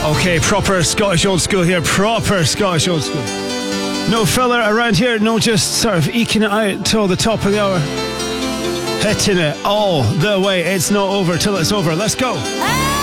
Okay, proper Scottish old school here. Proper Scottish old school. No filler around here. No just sort of eking it out till the top of the hour. Hitting it all the way. It's not over till it's over. Let's go.